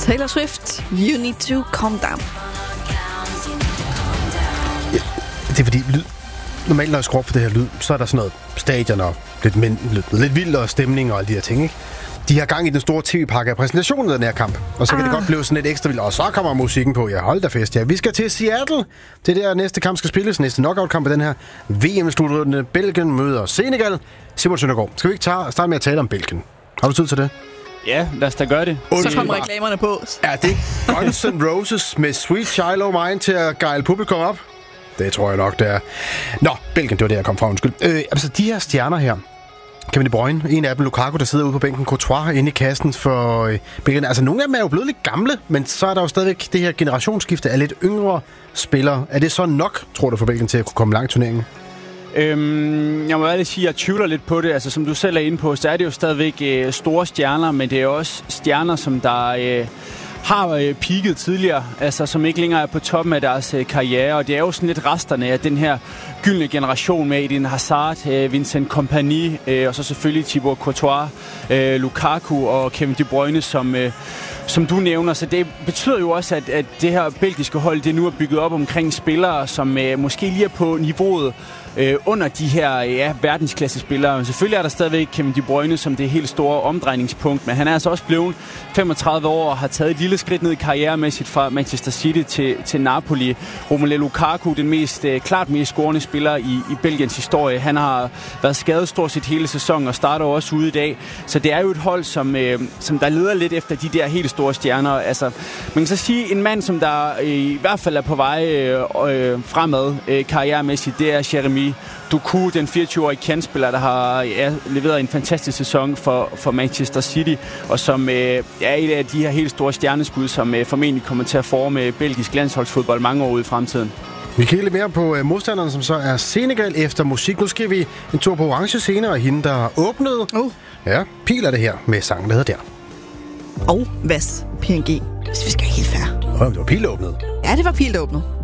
Taylor Swift, You Need to Calm Down. Ja, det er fordi normalt når jeg skruer op for det her lyd, så er der sådan noget stadion og lidt vild og stemning og alle de her ting, ikke? De har gang i den store tv-pakke af præsentationen af den her kamp. Og så kan det godt blive sådan lidt ekstra vildt. Og så kommer musikken på. Ja, hold da fest. Ja, vi skal til Seattle. Det der næste kamp skal spilles. Næste knockout-kamp af den her VM-slutrunde. Belgien møder Senegal. Simon Søndergaard, skal vi ikke starte med at tale om Belgien? Har du tid til det? Ja, lad os da gøre det. Så kommer reklamerne på. Er det Guns N' Roses med Sweet Child O' Mine til at gejle publikum op? Det tror jeg nok, det er. Nå, Belgien, det var det, jeg kom fra. Undskyld. Altså, de her stjerner her. Kevin De Bruyne, en af dem, Lukaku, der sidder ude på bænken, Courtois inde i kassen for Belgien. Altså, nogle af dem er jo blevet lidt gamle, men så er der jo stadigvæk det her generationsskifte af lidt yngre spillere. Er det så nok, tror du, for Belgien til at kunne komme langt i turneringen? Jeg må ærligt sige, at jeg tvivler lidt på det. Altså, som du selv er inde på, så er det jo stadigvæk store stjerner, men det er også stjerner, som der har peaket tidligere, altså som ikke længere er på toppen af deres karriere, og det er jo sådan lidt resterne af den her gyldne generation med Eden Hazard, Vincent Kompany, og så selvfølgelig Thibaut Courtois, Lukaku og Kevin De Bruyne, som du nævner. Så det betyder jo også, at det her belgiske hold, det nu er bygget op omkring spillere, som måske lige er på niveauet under de her verdensklassespillere. Men selvfølgelig er der stadigvæk Kevin De Bruyne som det helt store omdrejningspunkt, men han er altså også blevet 35 år og har taget et lille skridt ned i karrieremæssigt fra Manchester City til Napoli. Romelu Lukaku, den klart mest scorende spiller i Belgiens historie. Han har været skadet stort set hele sæsonen og starter også ude i dag. Så det er jo et hold, som der leder lidt efter de der helt store stjerner. Altså, man kan så sige, en mand, som der i hvert fald er på vej fremad karrieremæssigt, det er Jeremy Doku, den 24-årige kandspiller, der har leveret en fantastisk sæson for Manchester City, og som er et af de her helt store stjerneskud, som formentlig kommer til at forme belgisk landsholdsfodbold mange år ude i fremtiden. Vi kigger lidt mere på modstanderne, som så er Senegal efter musik. Nu skal vi en tur på orange scene, og hende, der åbnede. Ja, Pil er det her med sangen, der hedder Der. Og Vas, PNG, hvis vi skal være helt fair. Det var Pil, der åbnede. Ja, det var Pil, der åbnede.